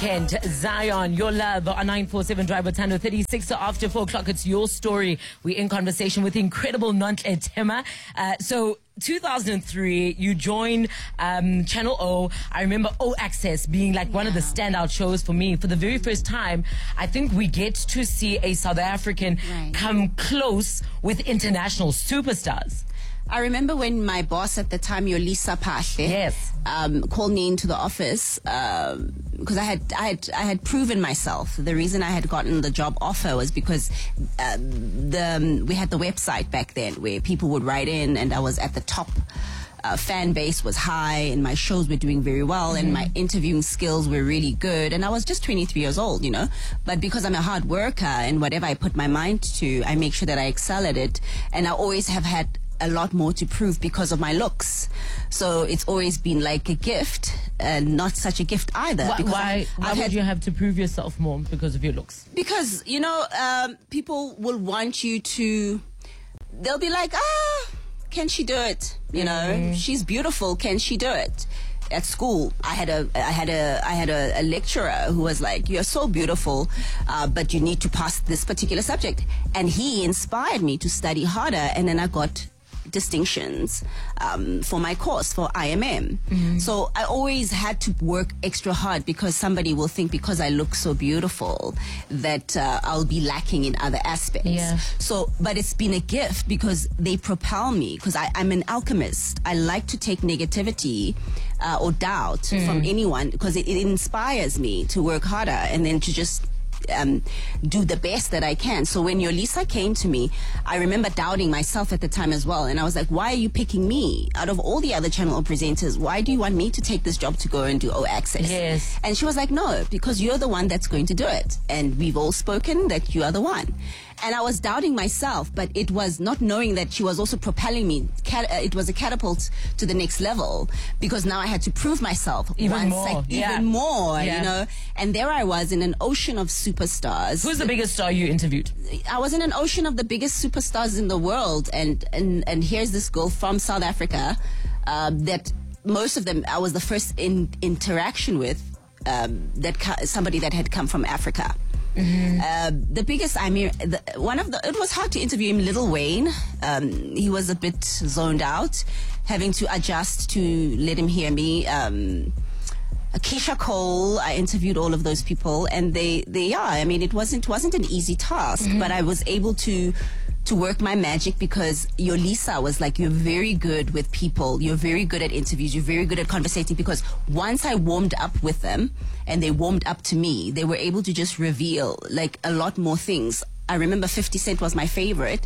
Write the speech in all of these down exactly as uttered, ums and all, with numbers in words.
Kent, Zion, your love on nine four seven Drive Tando thirty-six. So after four o'clock, it's your story. We're in conversation with the incredible Nontle Thema. Uh, so two thousand three, you joined um, Channel O. I remember O Access being like one yeah. of the standout shows for me. For the very first time, I think we get to see a South African right. come close with international superstars. I remember when my boss at the time, Yolisa Pahle, yes. um, called me into the office because um, I had I had I had proven myself. The reason I had gotten the job offer was because uh, the um, we had the website back then where people would write in, and I was at the top. Uh, fan base was high, and my shows were doing very well, mm-hmm. and my interviewing skills were really good. And I was just twenty-three years old, you know. But because I'm a hard worker, and whatever I put my mind to, I make sure that I excel at it. And I always have had a lot more to prove because of my looks. So it's always been like a gift, and not such a gift either. Why, because why, I've, why I've would had, you have to prove yourself more because of your looks? Because, you know, um, people will want you to, they'll be like, ah, can she do it? You know, mm. she's beautiful. Can she do it? At school, I had a, I had a, I had a, a lecturer who was like, "You're so beautiful, uh, but you need to pass this particular subject." And he inspired me to study harder, and then I got distinctions um, for my course for I M M. Mm-hmm. So I always had to work extra hard because somebody will think because I look so beautiful that uh, I'll be lacking in other aspects. Yeah. So, but it's been a gift because they propel me, because I'm an alchemist. I like to take negativity uh, or doubt mm. from anyone because it, it inspires me to work harder and then to just Um, do the best that I can. So when Yolisa came to me, I remember doubting myself at the time as well. And I was like, why are you picking me? Out of all the other Channel O presenters, why do you want me to take this job to go and do O Access? Yes. And she was like, no, because you're the one that's going to do it. And we've all spoken that you are the one. And I was doubting myself, but it was not knowing that she was also propelling me. Cat- uh, it was a catapult to the next level, because now I had to prove myself even once more, I, yeah. even more, yeah. you know. And there I was in an ocean of superstars. Who's the biggest star you interviewed? I was in an ocean of the biggest superstars in the world, and and and here's this girl from South Africa uh, that most of them I was the first in interaction with. Um, that ca- somebody that had come from Africa. Mm-hmm. Uh, the biggest, I mean, the, one of the, it was hard to interview him, Lil Wayne. Um, he was a bit zoned out, having to adjust to let him hear me. Um, Keisha Cole, I interviewed all of those people, and they, they, yeah, I mean, it wasn't, wasn't an easy task, mm-hmm. but I was able to, to work my magic because Yolisa was like, you're very good with people. You're very good at interviews. You're very good at conversating, because once I warmed up with them and they warmed up to me, they were able to just reveal like a lot more things. I remember fifty Cent was my favorite.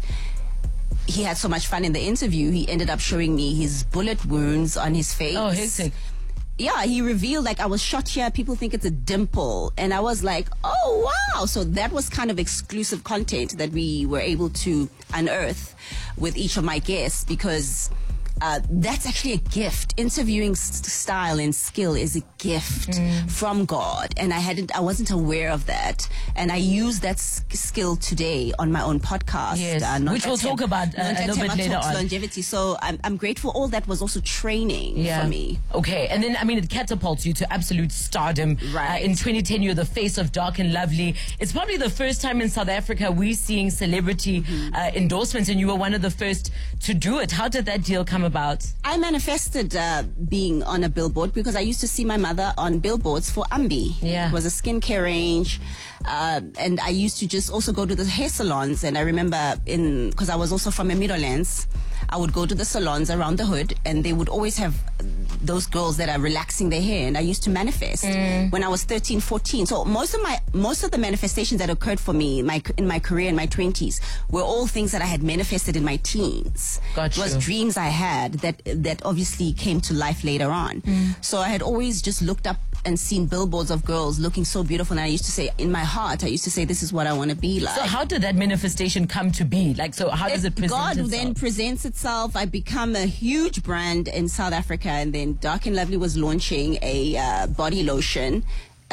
He had so much fun in the interview. He ended up showing me his bullet wounds on his face. Oh, hectic. Yeah, he revealed like I was shot here. People think it's a dimple. And I was like, oh, wow. So that was kind of exclusive content that we were able to unearth with each of my guests, because uh, that's actually a gift. Interviewing s- style and skill is a gift mm. from God. And I hadn't, I wasn't aware of that. And I use that s- skill today on my own podcast. Yes, uh, which we'll talk about uh, a little bit later on. Longevity. So I'm, I'm grateful. All that was also training yeah. for me. Okay. And then, I mean, it catapults you to absolute stardom. Right. Uh, in twenty ten, you're the face of Dark and Lovely. It's probably the first time in South Africa we're seeing celebrity mm-hmm. uh, endorsements, and you were one of the first to do it. How did that deal come about? I manifested uh, being on a billboard because I used to see my mother on billboards for Ambi. Yeah. It was a skincare range. Uh, and I used to just also go to the hair salons. And I remember in, because I was also from a Meadowlands, I would go to the salons around the hood, and they would always have those girls that are relaxing their hair. And I used to manifest mm. when I was thirteen, fourteen. So most of my, most of the manifestations that occurred for me in my, in my career in my twenties were all things that I had manifested in my teens. Gotcha. It was dreams I had that, that obviously came to life later on. Mm. So I had always just looked up and seen billboards of girls looking so beautiful. And I used to say, in my heart, I used to say, this is what I want to be like. So how did that manifestation come to be? Like, so how does it present God itself? then presents itself. I become a huge brand in South Africa. And then Dark and Lovely was launching a uh, body lotion.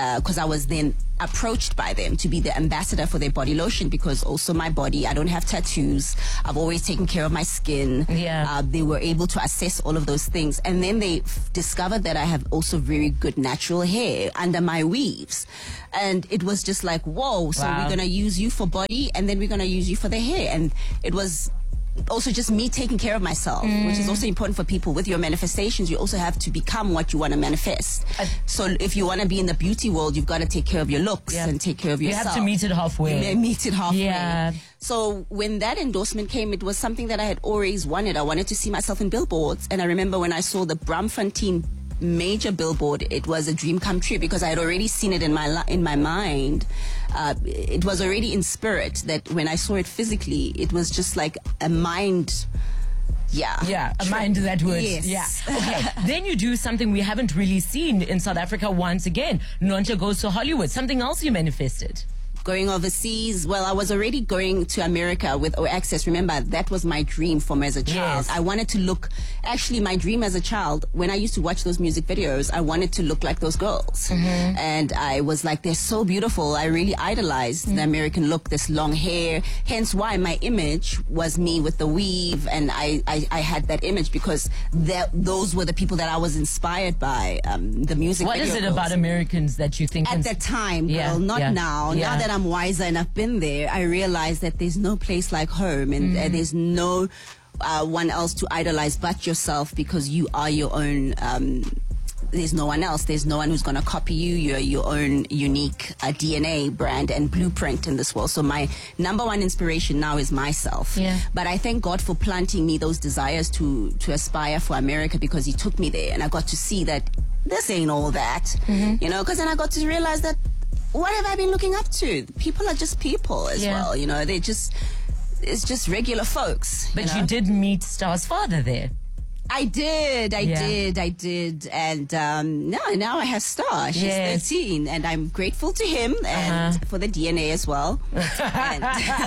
because uh, I was then approached by them to be the ambassador for their body lotion, because also my body, I don't have tattoos. I've always taken care of my skin. Yeah. Uh, they were able to assess all of those things. And then they f- discovered that I have also very good natural hair under my weaves. And it was just like, whoa, so Wow. we're going to use you for body and then we're going to use you for the hair. And it was also just me taking care of myself, mm. which is also important for people. With your manifestations, you also have to become what you want to manifest. Uh, so if you want to be in the beauty world, you've got to take care of your looks yeah. and take care of yourself. You have to meet it halfway. You meet it halfway. Yeah. So when that endorsement came, it was something that I had always wanted. I wanted to see myself in billboards. And I remember when I saw the Braamfontein major billboard, it was a dream come true, because I had already seen it in my li- in my mind. Uh, it was already in spirit, that when I saw it physically, it was just like a mind. Yeah. Yeah, a mind that would. Yes. Yeah. Okay. Then you do something we haven't really seen in South Africa once again. Nontsha goes to Hollywood. Something else you manifested. Going overseas, well, I was already going to America with O Access. Remember, that was my dream from as a child. Yes. I wanted to look, actually my dream as a child, when I used to watch those music videos, I wanted to look like those girls. Mm-hmm. And I was like, they're so beautiful. I really idolized mm-hmm. the American look, this long hair. Hence why my image was me with the weave. And I, I, I had that image because that, those were the people that I was inspired by, um, the music What video is it girls. about Americans that you think... At cons- that time, yeah, girl, not yeah, now. yeah. Now that I'm wiser and I've been there, I realize that there's no place like home, and Mm. uh, there's no uh, one else to idolize but yourself, because you are your own. Um, there's no one else. There's no one who's going to copy you. You're your own unique uh, D N A, brand, and blueprint in this world. So my number one inspiration now is myself. Yeah. But I thank God for planting me those desires to to aspire for America, because He took me there, and I got to see that this ain't all that. Mm-hmm. You know, because then I got to realize that, what have I been looking up to? People are just people as yeah. well, you know. They just, it's just regular folks. But you, know? you did meet Star's father there. I did, I Yeah. did, I did, and um, now, now I have Star. She's Yes. thirteen, and I'm grateful to him and Uh-huh. for the D N A as well. and,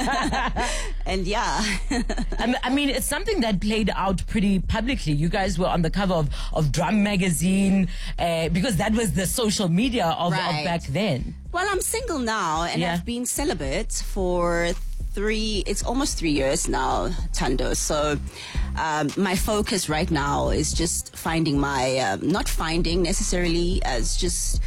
and yeah, I mean- I mean, it's something that played out pretty publicly. You guys were on the cover of, of Drum Magazine, uh, because that was the social media of, Right. of back then. well, I'm single now, and Yeah. I've been celibate for three, it's almost three years now, Tando. So um, my focus right now is just finding my, um, not finding necessarily, as just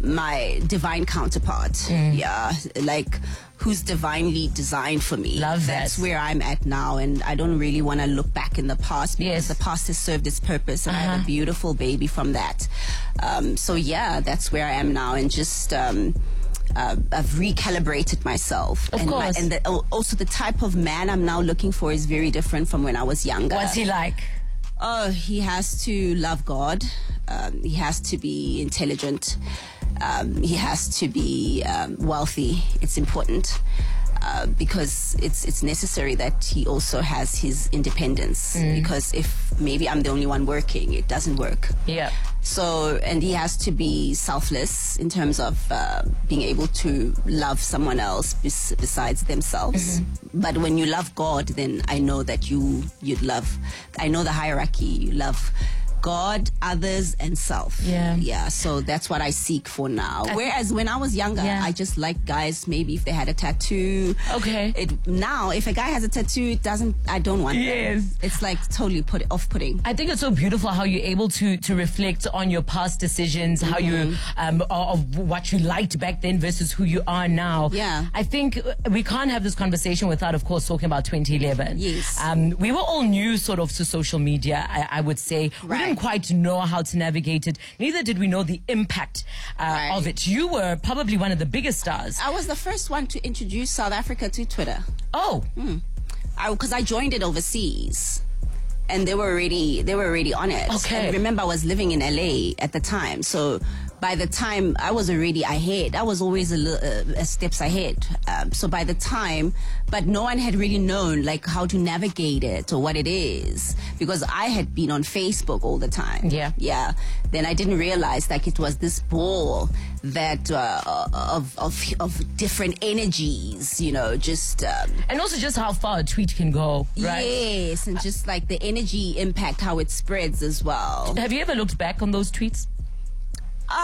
my divine counterpart. Mm. Yeah, like who's divinely designed for me. Love that. That's where I'm at now, and I don't really want to look back in the past, because Yes. the past has served its purpose, and I have Uh-huh. a beautiful baby from that. Um, so yeah, that's where I am now, and just... Um, Uh, I've recalibrated myself. Of and my- course. and the, oh, also the type of man I'm now looking for is very different from when I was younger. What's he like? Oh, he has to love God. Um, he has to be intelligent. Um, he has to be um, wealthy. It's important. Uh, because it's it's necessary that he also has his independence. Mm. Because if maybe I'm the only one working, it doesn't work. Yeah. So, and he has to be selfless in terms of uh, being able to love someone else bes- besides themselves. Mm-hmm. But when you love God, then I know that you you'd love. I know the hierarchy. You love God, others, and self. Yeah. Yeah. So that's what I seek for now. Whereas when I was younger, Yeah. I just liked guys maybe if they had a tattoo. Okay. It now, if a guy has a tattoo, it doesn't. I don't want. Yes. Them. It's like totally put off-putting. I think it's so beautiful how you're able to to reflect on your past decisions, how you um of what you liked back then versus who you are now. Yeah. I think we can't have this conversation without, of course, talking about twenty eleven. Yes. Um, we were all new, sort of, to social media. I, I would say we Right. didn't quite know how to navigate it. Neither did we know the impact uh, Right. of it. You were probably one of the biggest stars. I was the first one to introduce South Africa to Twitter. Oh. Because I, I joined it overseas, and they were already they were already on it. Okay. And remember, I was living in L A at the time, so by the time I was already ahead, I was always a, li- uh, a steps ahead. Um, so by the time, but no one had really known like how to navigate it or what it is, because I had been on Facebook all the time. Yeah. Yeah. Then I didn't realize like it was this ball that uh, of of of different energies, you know, just. Um, And also just how far a tweet can go, right? Yes, and just like the energy impact, how it spreads as well. Have you ever looked back on those tweets? Uh,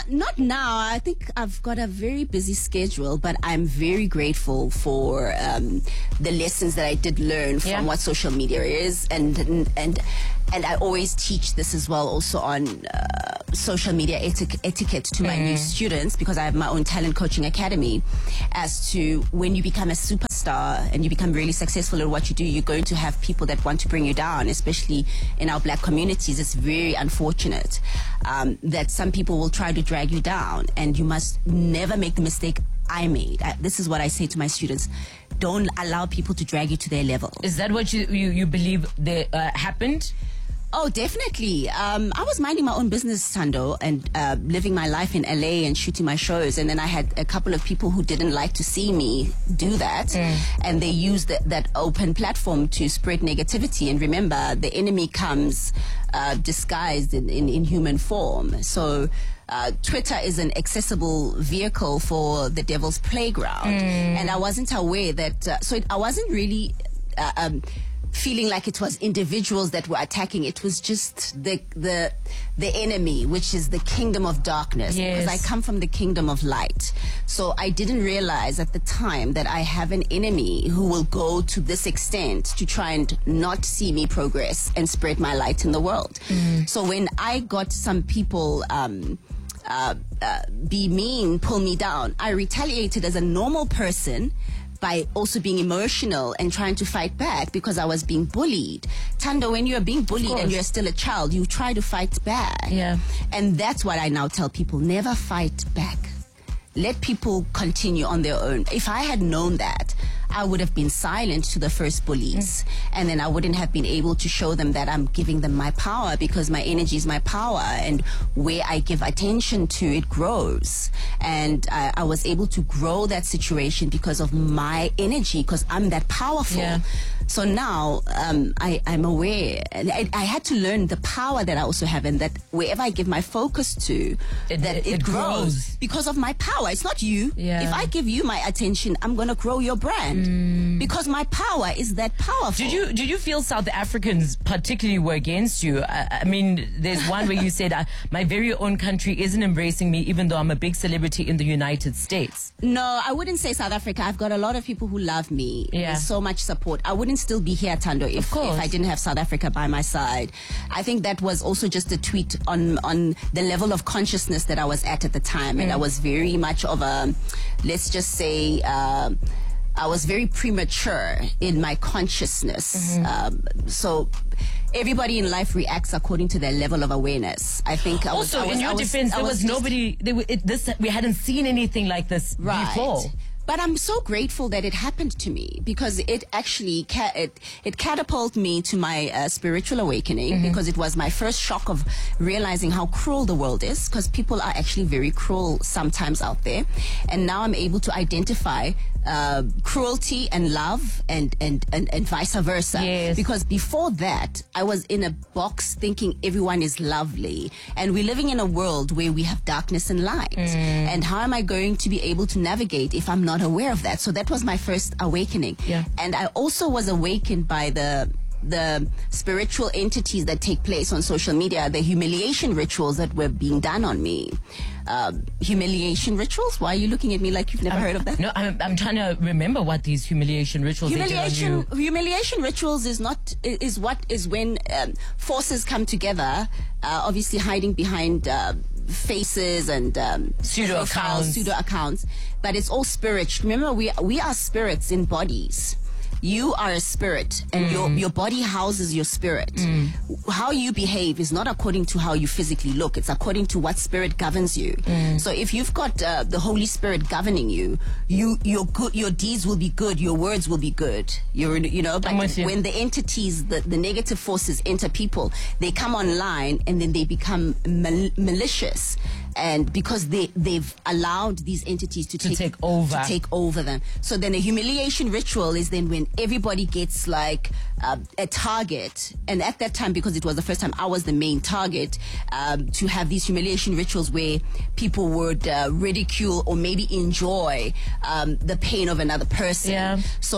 not now. I think I've got a very busy schedule, but I'm very grateful for um, the lessons that I did learn from Yeah. what social media is, and and and I always teach this as well, also on uh, social media eti- etiquette to my new students, because I have my own talent coaching academy. As to when you become a superstar and you become really successful at what you do, you're going to have people that want to bring you down, especially in our black communities. It's very unfortunate um, that some people will try to drag you down, and you must never make the mistake I made. I, this is what I say to my students. Don't allow people to drag you to their level. Is that what you you, you believe that uh, happened? Oh, definitely. Um, I was minding my own business, Tando, and uh, living my life in L A and shooting my shows. And then I had a couple of people who didn't like to see me do that. Mm. And they used that, that open platform to spread negativity. And remember, the enemy comes uh, disguised in, in, in human form. So uh, Twitter is an accessible vehicle for the devil's playground. Mm. And I wasn't aware that, uh, so it, I wasn't really... Uh, um, feeling like it was individuals that were attacking. It was just the the the enemy, which is the kingdom of darkness. Yes. Because I come from the kingdom of light. So I didn't realize at the time that I have an enemy who will go to this extent to try and not see me progress and spread my light in the world. Mm. So when I got some people um, uh, uh, be mean, pull me down, I retaliated as a normal person by also being emotional and trying to fight back because I was being bullied. Tando, when you're being bullied and you're still a child, you try to fight back. Yeah. And that's what I now tell people. Never fight back. Let people continue on their own. If I had known that, I would have been silent to the first bullies. Mm. And then I wouldn't have been able to show them that I'm giving them my power, because my energy is my power. And where I give attention to, it grows. And I, I was able to grow that situation because of my energy, because I'm that powerful. Yeah. So now um, I, I'm aware. And I, I had to learn the power that I also have, and that wherever I give my focus to, It- that it- it, it grows. grows. Because of my power. It's not you. Yeah. If I give you my attention, I'm going to grow your brand. Mm. Because my power is that powerful. Did you did you feel South Africans particularly were against you? I, I mean, there's one where you said, uh, my very own country isn't embracing me, even though I'm a big celebrity in the United States. No, I wouldn't say South Africa. I've got a lot of people who love me. Yeah. There's so much support. I wouldn't still be here, Tando, if, course. if I didn't have South Africa by my side. I think that was also just a tweet on, on the level of consciousness that I was at at the time. And Mm. I was very much of a, let's just say, uh, I was very premature in my consciousness. Mm-hmm. Um, so everybody in life reacts according to their level of awareness. I think I was, Also, I was, in your I was, defense, I there was, just- nobody. There, were- it, this we hadn't seen anything like this Right. before. But I'm so grateful that it happened to me, because it actually ca- it, it catapulted me to my uh, spiritual awakening, mm-hmm. because it was my first shock of realizing how cruel the world is, because people are actually very cruel sometimes out there. And now I'm able to identify uh, cruelty and love, and, and, and, and vice versa. Yes. Because before that, I was in a box thinking everyone is lovely. And we're living in a world where we have darkness and light. Mm. And how am I going to be able to navigate if I'm not aware of that? So that was my first awakening. Yeah. And I also was awakened by the the spiritual entities that take place on social media, the humiliation rituals that were being done on me. Uh, humiliation rituals? Why are you looking at me like you've never I'm, heard of that? No, I'm, I'm trying to remember what these humiliation rituals they did on Humiliation, you. humiliation rituals is not is what is when um, forces come together, uh, obviously hiding behind uh, faces and um, Pseudo profiles, accounts. pseudo accounts. But it's all spirit. Remember, we we are spirits in bodies. You are a spirit, and mm. your your body houses your spirit. Mm. How you behave is not according to how you physically look. It's according to what spirit governs you. Mm. So if you've got uh, the Holy Spirit governing you, you your good your deeds will be good. Your words will be good. You're you know. But you. when the entities, the, the negative forces enter people, they come online and then they become mal- malicious. And because they, they've allowed these entities to, To take, take over. to take over them. So then a humiliation ritual is then when everybody gets like uh, a target. And at that time, because it was the first time I was the main target, um, to have these humiliation rituals where people would uh, ridicule or maybe enjoy um, the pain of another person. Yeah. So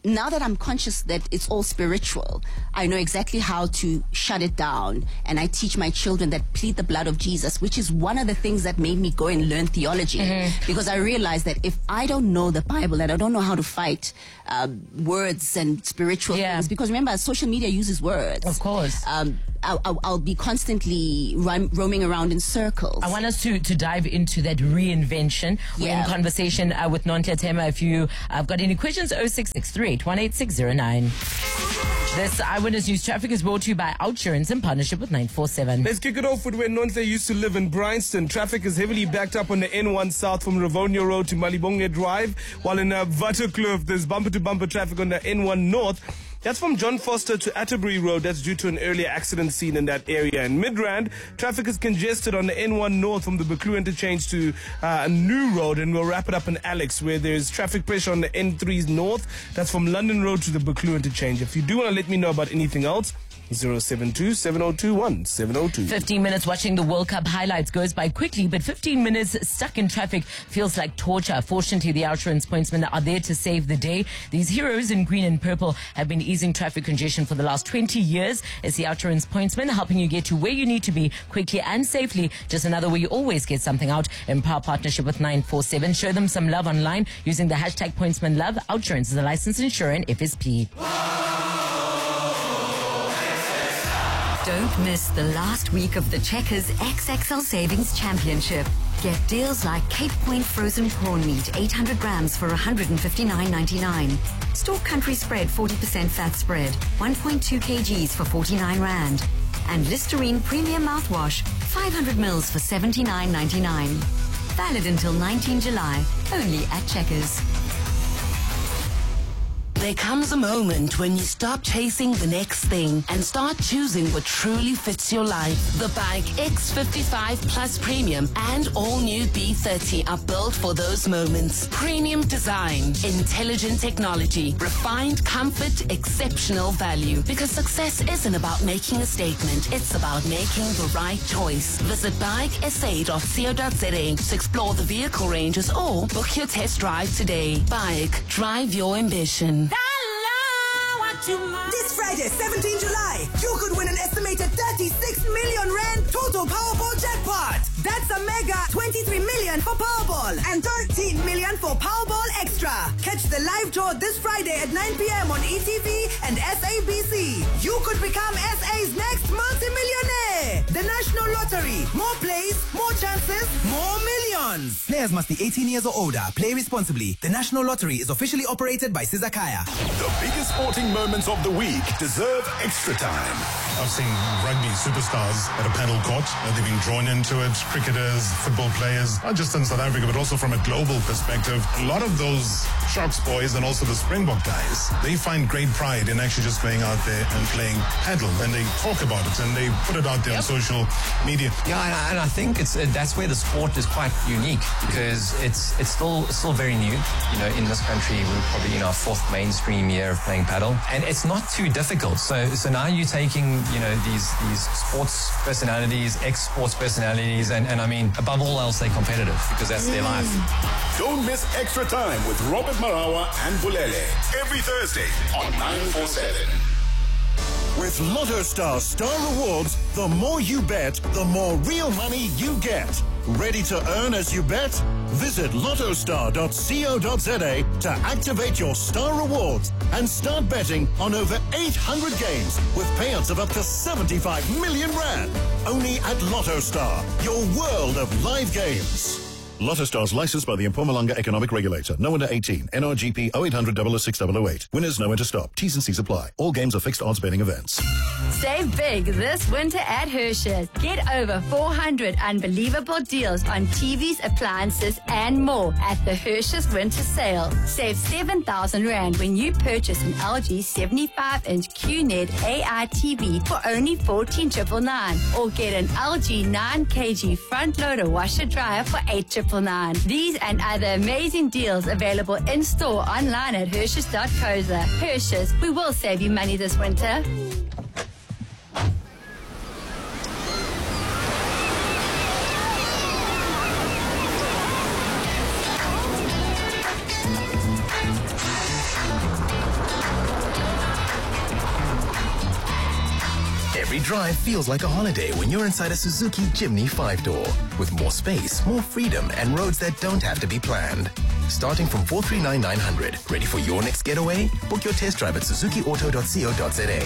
now that I'm conscious that it's all spiritual, I know exactly how to shut it down. And I teach my children that plead the blood of Jesus, which is one of the things that made me go and learn theology. Mm-hmm. Because I realized that if I don't know the Bible and I don't know how to fight uh, words and spiritual yeah. things, because remember, social media uses words. Of course. Um, I'll, I'll, I'll be constantly run, roaming around in circles. I want us to, to dive into that reinvention. We're Yeah. in conversation uh, with Nontle Tema. If you have got any questions, oh six six three eight one eight six zero nine. This Eyewitness News Traffic is brought to you by Outsurance in partnership with nine four seven. Let's kick it off with where Nontle used to live in Bryanston. Traffic is heavily backed up on the N one South from Rivonia Road to Malibonge Drive, while in uh, Waterkloof there's bumper-to-bumper traffic on the N one North. That's from John Foster to Atterbury Road. That's due to an earlier accident scene in that area. In Midrand, traffic is congested on the N one North from the Buccleuch interchange to uh, a new road. And we'll wrap it up in Alex, where there's traffic pressure on the N three North. That's from London Road to the Buccleuch interchange. If you do want to let me know about anything else, zero seven two, seven oh two one, seven oh two. fifteen minutes watching the World Cup highlights goes by quickly, but fifteen minutes stuck in traffic feels like torture. Fortunately, the Outsurance pointsmen are there to save the day. These heroes in green and purple have been easing traffic congestion for the last twenty years. It's the Outsurance pointsmen helping you get to where you need to be quickly and safely. Just another way you always get something out. In power partnership with nine four seven. Show them some love online using the hashtag pointsmanlove. Outsurance is a licensed insurer and F S P. Don't miss the last week of the Checkers X X L Savings Championship. Get deals like Cape Point frozen prawn meat, eight hundred grams for one hundred fifty-nine ninety-nine. Store Country Spread forty percent fat spread, one point two kilograms for forty-nine rand. And Listerine Premium Mouthwash, five hundred mils for seventy-nine ninety-nine. Valid until nineteenth July, only at Checkers. There comes a moment when you stop chasing the next thing and start choosing what truly fits your life. The Bike X fifty-five Plus Premium and all new B thirty are built for those moments. Premium design, intelligent technology, refined comfort, exceptional value. Because success isn't about making a statement, it's about making the right choice. Visit bike s a dot co dot z a to explore the vehicle ranges or book your test drive today. Bike, drive your ambition. This Friday, seventeenth July, you could win an estimated thirty-six million rand total Powerball jackpot. That's a mega twenty-three million for Powerball and thirteen million for Powerball Extra. Catch the live draw this Friday at nine p.m. on E T V and S A B C. You could become S A's next multi-millionaire. The National Lottery. More plays, more chances, more millions. Players must be eighteen years or older. Play responsibly. The National Lottery is officially operated by Sizakaya. The biggest sporting moments of the week deserve extra time. I've seen rugby superstars at a paddle court. They've been drawn into it. Cricketers, football players, not just in South Africa, but also from a global perspective. A lot of those Sharks boys and also the Springbok guys, they find great pride in actually just going out there and playing paddle. And they talk about it and they put it out there yep. on social media. Yeah, and I, and I think it's uh, that's where the sport is quite unique because it's it's still still very new. You know, in this country, we're probably in our fourth mainstream year of playing paddle, and it's not too difficult. So so now you're taking, you know, these these sports personalities, ex-sports personalities, and, and I mean, above all else, they're competitive because that's their life. Don't miss Extra Time with Robert Marawa and Bulele every Thursday on nine four seven. With Lotto Star Star Rewards, the more you bet, the more real money you get. Ready to earn as you bet? Visit lotto star dot co dot z a to activate your Star Rewards and start betting on over eight hundred games with payouts of up to seventy-five million rand. Only at Lotto Star, your world of live games. Lotto Stars licensed by the Mpumalanga Economic Regulator. No under eighteen. N R G P oh eight hundred, double oh six, double oh eight. Winners know when to stop. T's and C's apply. All games are fixed odds betting events. Save big this winter at Hershey's. Get over four hundred unbelievable deals on T Vs, appliances, and more at the Hershey's Winter Sale. Save seven thousand rand when you purchase an L G seventy-five inch Q net A I T V for only fourteen thousand nine hundred or get an L G nine kilogram front loader washer dryer for eight thousand nine hundred. These and other amazing deals available in store online at Hershey's dot co dot za. Hershey's, we will save you money this winter. Every drive feels like a holiday when you're inside a Suzuki Jimny five-door. With more space, more freedom, and roads that don't have to be planned. Starting from four three nine nine hundred. Ready for your next getaway? Book your test drive at suzuki auto dot co dot za.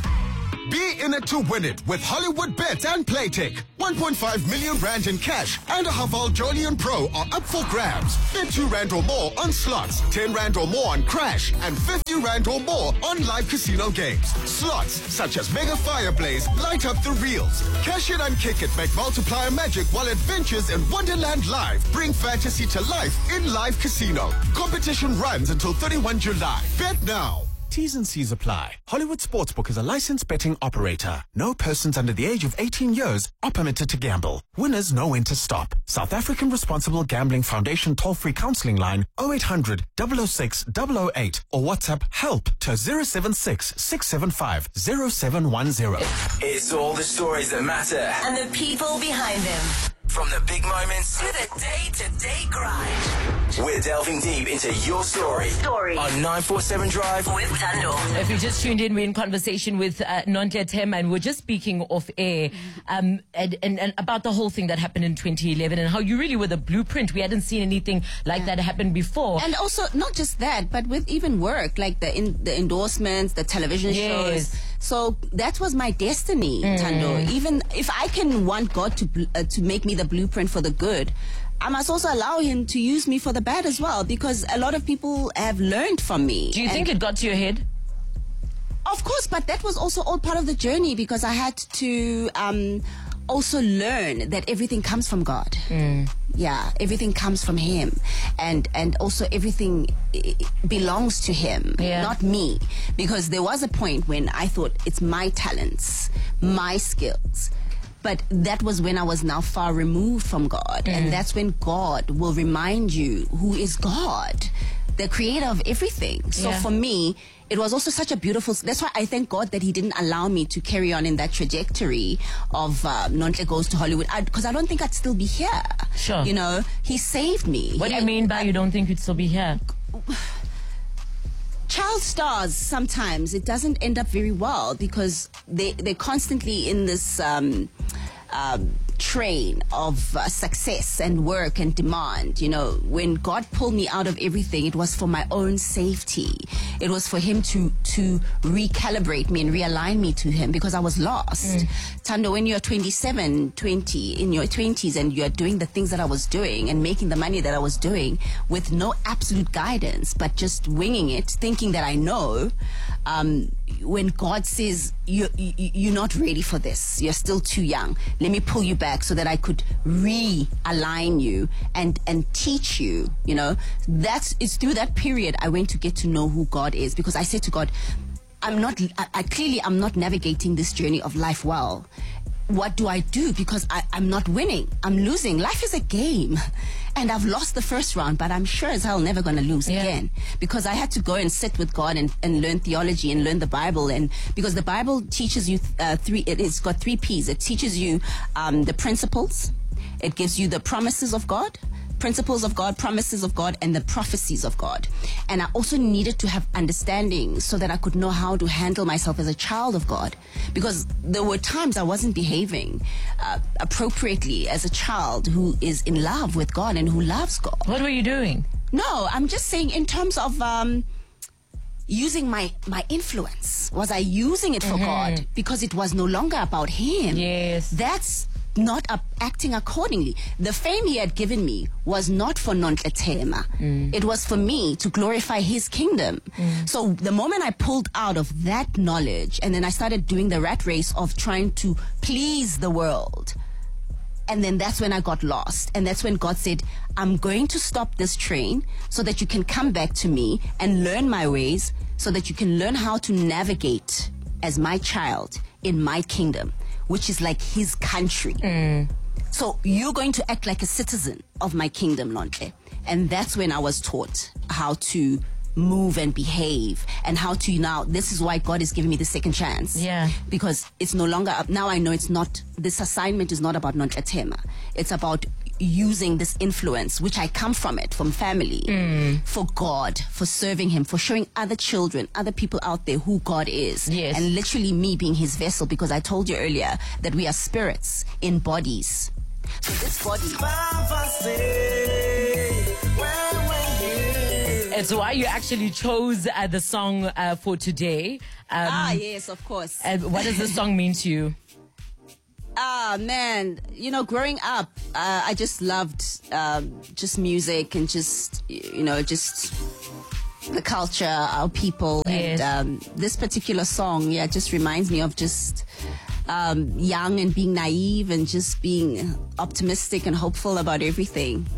Be in it to win it with Hollywood Bets and Playtech. one point five million rand in cash and a Haval Jolion Pro are up for grabs. Bet two rand or more on slots, ten rand or more on Crash, and fifty rand or more on live casino games. Slots such as Mega Fireblaze light up the reels. Cash it and kick it make multiplier magic while Adventures in Wonderland Live bring fantasy to life in live casino. Competition runs until thirty-first of July. Bet now. T's and C's apply. Hollywood Sportsbook is a licensed betting operator. No persons under the age of eighteen years are permitted to gamble. Winners know when to stop. South African Responsible Gambling Foundation toll-free counseling line oh eight hundred, double oh six, double oh eight or WhatsApp HELP to zero seven six, six seven five, zero seven one zero. It's all the stories that matter. And the people behind them. From the big moments to the day-to-day grind. We're delving deep into your story. Story. On nine forty-seven Drive with Tando. If you just tuned in, we're in conversation with uh, Nontle Tema, and we're just speaking off air um, and, and, and about the whole thing that happened in twenty eleven and how you really were the blueprint. We hadn't seen anything like yeah. that happen before. And also, not just that, but with even work, like the in, the endorsements, the television yes. shows. So that was my destiny, mm. Tando. Even if I can want God to uh, to make me the blueprint for the good, I must also allow him to use me for the bad as well, because a lot of people have learned from me. Do you think it got to your head? Of course, but that was also all part of the journey, because I had to um, also learn that everything comes from God. Mm. Yeah, everything comes from him, and and also everything belongs to him, yeah. not me. Because there was a point when I thought it's my talents, my skills. But that was when I was now far removed from God. Mm. And that's when God will remind you who is God, the creator of everything. So yeah. for me, it was also such a beautiful... That's why I thank God that he didn't allow me to carry on in that trajectory of uh, Nontle Goes to Hollywood. Because I, I don't think I'd still be here. Sure. You know, he saved me. What he, do you mean by I, you don't think you'd still be here? Child stars, sometimes it doesn't end up very well, because they, they're constantly in this um, um, train of uh, success and work and demand. You know, when God pulled me out of everything, it was for my own safety. It was for him to to recalibrate me and realign me to him, because I was lost. Mm. Tando, when you're twenty-seven, twenty, in your twenties, and you're doing the things that I was doing and making the money that I was doing with no absolute guidance, but just winging it, thinking that I know, um, when God says, you, you, you're not ready for this, you're still too young, let me pull you back so that I could realign you and, and teach you, you know, that's, it's through that period I went to get to know who God is, because I said to God, I'm not, I, I clearly I'm not navigating this journey of life well. What do I do? Because I, I'm not winning. I'm losing. Life is a game. And I've lost the first round, but I'm sure as hell never going to lose yeah. again. Because I had to go and sit with God and, and learn theology and learn the Bible. And because the Bible teaches you uh, three, it, it's got three P's. It teaches you um, the principles. It gives you the promises of God. Principles of God, promises of God, and the prophecies of God. And I also needed to have understanding so that I could know how to handle myself as a child of God. Because there were times I wasn't behaving uh, appropriately as a child who is in love with God and who loves God. What were you doing? No, I'm just saying in terms of um, using my, my influence. Was I using it for mm-hmm. God? Because it was no longer about him. Yes. That's not up, acting accordingly. The fame he had given me was not for Nontle Tema. Mm. It was for me to glorify his kingdom. Mm. So the moment I pulled out of that knowledge, and then I started doing the rat race of trying to please the world, and then that's when I got lost. And that's when God said, I'm going to stop this train so that you can come back to me and learn my ways, so that you can learn how to navigate as my child in my kingdom, which is like his country. Mm. So you're going to act like a citizen of my kingdom, Nontle. And that's when I was taught how to move and behave, and how to now, this is why God is giving me the second chance. Yeah. Because it's no longer, now I know it's not, this assignment is not about Nontle Thema. It's about using this influence, which I come from it, from family, Mm. for God, for serving Him, for showing other children, other people out there who God is. Yes. And literally me being His vessel, because I told you earlier that we are spirits in bodies. So this body. It's why you actually chose uh, the song uh, for today. Um, ah, yes, of course. Uh, what does the song mean to you? Ah, man, you know, growing up, uh, I just loved um, just music and just, you know, just the culture, our people. Yes. And um, this particular song, yeah, just reminds me of just um, young and being naive and just being optimistic and hopeful about everything.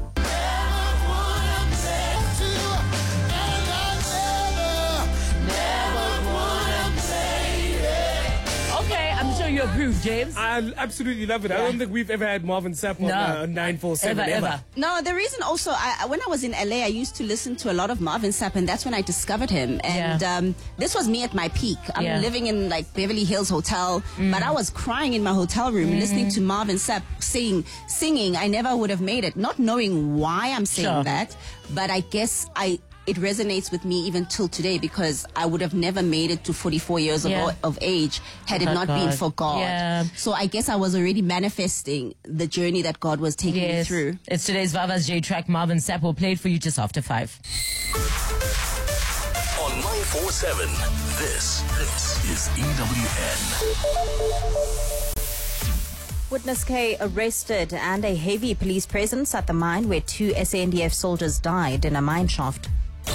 You approve, James? I absolutely love it. Yeah. I don't think we've ever had Marvin Sapp on No. uh, nine four seven Ever, ever. ever. No, the reason also, I, when I was in L A, I used to listen to a lot of Marvin Sapp, and that's when I discovered him. And Yeah. um, this was me at my peak. I'm Yeah. living in like Beverly Hills Hotel, Mm. but I was crying in my hotel room Mm. listening to Marvin Sapp sing, singing. I never would have made it, not knowing why I'm saying Sure. that, but I guess I. It resonates with me even till today, because I would have never made it to forty-four years of, Yeah. of age had it Without not been God. for God. Yeah. So I guess I was already manifesting the journey that God was taking me Yes. through. It's today's Vava's J track. Marvin Sapp will play it for you just after five. On nine four seven, this, this is E W N. Witness K arrested and a heavy police presence at the mine where two S A N D F soldiers died in a mine shaft.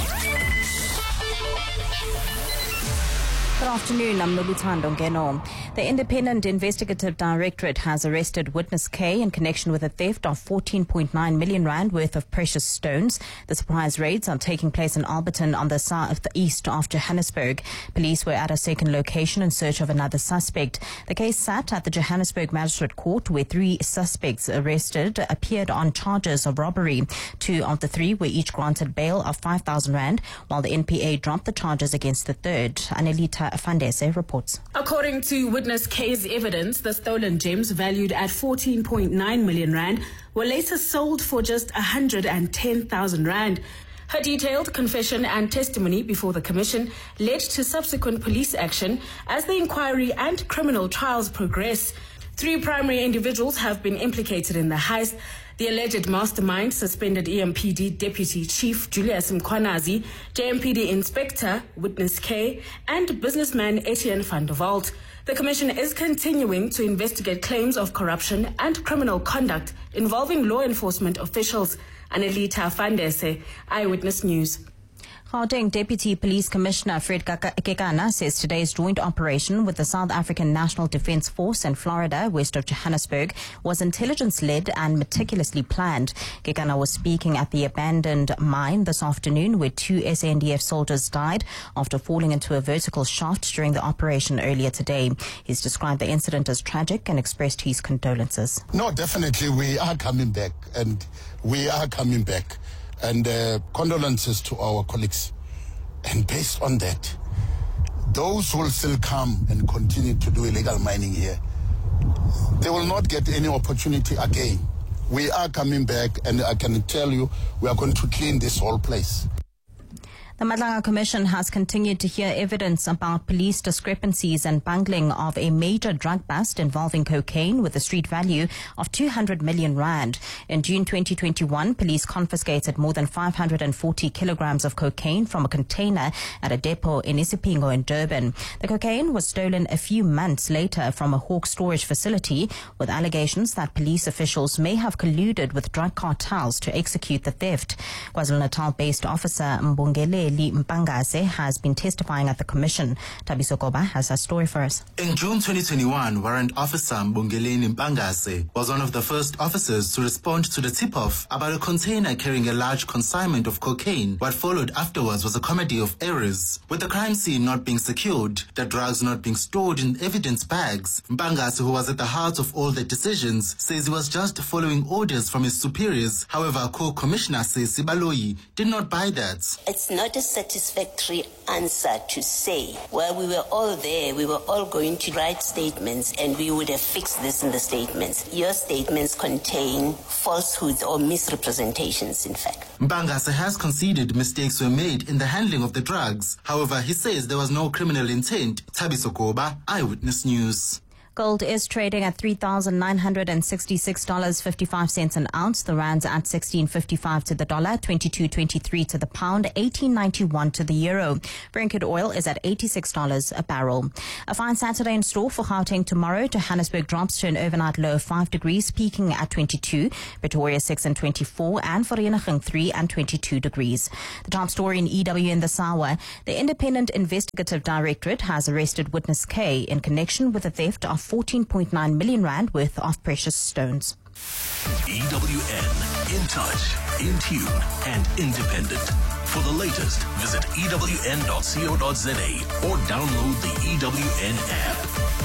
Good afternoon, I'm Noluthando Ngeno. The Independent Investigative Directorate has arrested Witness K in connection with a theft of fourteen point nine million rand worth of precious stones. The surprise raids are taking place in Alberton on the south, the east of Johannesburg. Police were at a second location in search of another suspect. The case sat at the Johannesburg Magistrate Court, where three suspects arrested appeared on charges of robbery. Two of the three were each granted bail of five thousand rand, while the N P A dropped the charges against the third. Anelita Fandese reports. According to Witness K's evidence, the stolen gems valued at fourteen point nine million rand were later sold for just one hundred ten thousand rand. Her detailed confession and testimony before the commission led to subsequent police action as the inquiry and criminal trials progress. Three primary individuals have been implicated in the heist. The alleged mastermind, suspended E M P D Deputy Chief Julius Mkwanazi, J M P D Inspector Witness K, and businessman Etienne van der Walt. The commission is continuing to investigate claims of corruption and criminal conduct involving law enforcement officials. Anelita Fandese, Eyewitness News. Gauteng Deputy Police Commissioner Fred Kekana says today's joint operation with the South African National Defence Force in Florida, west of Johannesburg, was intelligence-led and meticulously planned. Kekana was speaking at the abandoned mine this afternoon where two S A N D F soldiers died after falling into a vertical shaft during the operation earlier today. He's described the incident as tragic and expressed his condolences. No, definitely we are coming back, and we are coming back. And uh, condolences to our colleagues. And based on that, those who will still come and continue to do illegal mining here, they will not get any opportunity again. We are coming back, and I can tell you, we are going to clean this whole place. The Madlanga Commission has continued to hear evidence about police discrepancies and bungling of a major drug bust involving cocaine with a street value of two hundred million rand. In June twenty twenty-one, police confiscated more than five hundred forty kilograms of cocaine from a container at a depot in Isipingo in Durban. The cocaine was stolen a few months later from a Hawk storage facility, with allegations that police officials may have colluded with drug cartels to execute the theft. KwaZulu-Natal-based officer Mbongele Lee Mpangase has been testifying at the commission. Tabiso Koba has a story for us. In June twenty twenty-one, Warrant Officer Mbongeleni Mpangase was one of the first officers to respond to the tip-off about a container carrying a large consignment of cocaine. What followed afterwards was a comedy of errors. With the crime scene not being secured, the drugs not being stored in evidence bags, Mpangase, who was at the heart of all the decisions, says he was just following orders from his superiors. However, Co-Commissioner says Sibaloyi did not buy that. It's not not a satisfactory answer to say, well, we were all there, we were all going to write statements and we would have fixed this in the statements. Your statements contain falsehoods or misrepresentations, in fact. Mpangase has conceded mistakes were made in the handling of the drugs. However, he says there was no criminal intent. Thabiso Koba, Eyewitness News. Gold is trading at three thousand nine hundred sixty-six dollars and fifty-five cents an ounce. The rand's at sixteen fifty-five to the dollar, twenty-two twenty-three to the pound, eighteen ninety-one to the euro. Brent crude oil is at eighty-six dollars a barrel. A fine Saturday in store for Gauteng tomorrow. Johannesburg drops to an overnight low of five degrees, peaking at twenty-two. Pretoria six and twenty-four, and Vereeniging three and twenty-two degrees. The top story in E W in this hour. The Independent Investigative Directorate has arrested witness K in connection with the theft of fourteen point nine million rand worth of precious stones. E W N, in touch, in tune, and independent. For the latest, visit E W N dot co dot za or download the E W N app.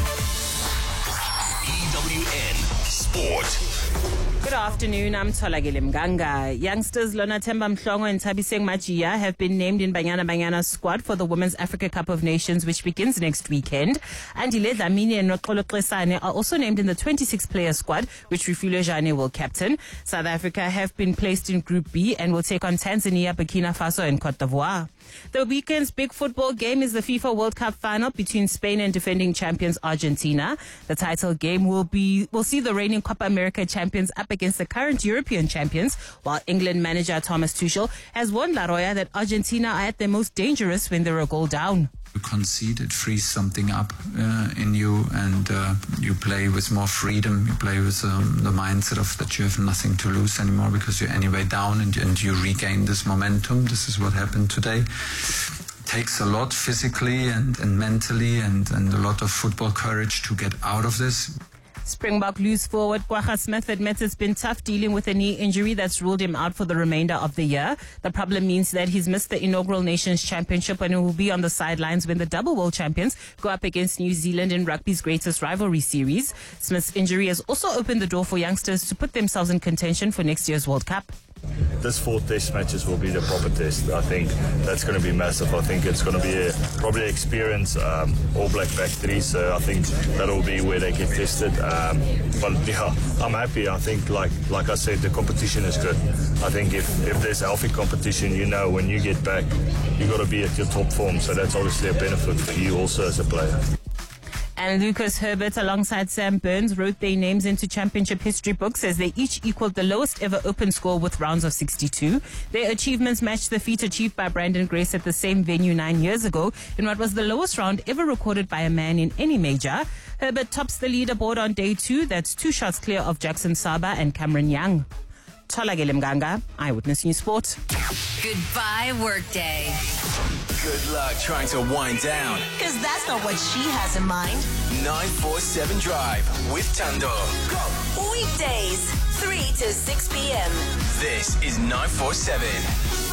E W N Sport. Good afternoon, I'm Tholakele Mganga. Youngsters Lona Themba Mhlongo and Thabiseng Majia have been named in Banyana Banyana's squad for the Women's Africa Cup of Nations, which begins next weekend. Andile Dlamini and Nokolo Klesane are also named in the twenty-six player squad, which Refilwe Jane will captain. South Africa have been placed in Group B and will take on Tanzania, Burkina Faso and Cote d'Ivoire. The weekend's big football game is the FIFA World Cup final between Spain and defending champions Argentina. The title game will be will see the reigning Copa America champions up against the current European champions, while England manager Thomas Tuchel has warned La Roya that Argentina are at their most dangerous when they're a goal down. You concede, it frees something up uh, in you, and uh, you play with more freedom. You play with um, the mindset of that you have nothing to lose anymore because you're anyway down, and, and you regain this momentum. This is what happened today. It takes a lot physically and, and mentally and, and a lot of football courage to get out of this. Springbok loose forward Kwagga Smith admits it's been tough dealing with a knee injury that's ruled him out for the remainder of the year. The problem means that he's missed the inaugural Nations Championship and will be on the sidelines when the double world champions go up against New Zealand in rugby's greatest rivalry series. Smith's injury has also opened the door for youngsters to put themselves in contention for next year's World Cup. This fourth test matches will be the proper test. I think that's going to be massive. I think it's going to be a, probably experience um, All Black back three, so I think that'll be where they get tested. Um, but yeah, I'm happy. I think, like like I said, the competition is good. I think if, if there's healthy competition, you know, when you get back, you got to be at your top form. So that's obviously a benefit for you also as a player. And Lucas Herbert alongside Sam Burns wrote their names into championship history books as they each equaled the lowest ever open score with rounds of sixty-two. Their achievements matched the feat achieved by Brandon Grace at the same venue nine years ago in what was the lowest round ever recorded by a man in any major. Herbert tops the leaderboard on day two. That's two shots clear of Jackson Saba and Cameron Young. Tholakele Mganga, Eyewitness News Sport. Goodbye, workday. Good luck trying to wind down. Because that's not what she has in mind. nine four seven Drive with Tando. Weekdays, three to six p.m. This is nine four seven.